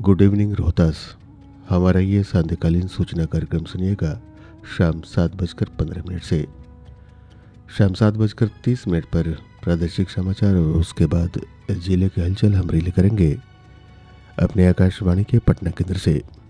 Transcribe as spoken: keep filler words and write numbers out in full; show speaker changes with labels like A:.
A: Good evening Rohtas. हमारा ये सांध्यकालीन सूचना कार्यक्रम सुनिएगा शाम सात बजकर पंद्रह मिनट से। शाम सात बजकर तीस मिनट पर प्रादेशिक समाचार और उसके बाद जिले के हलचल हम रिले करेंगे अपने आकाशवाणी के पटना केंद्र से।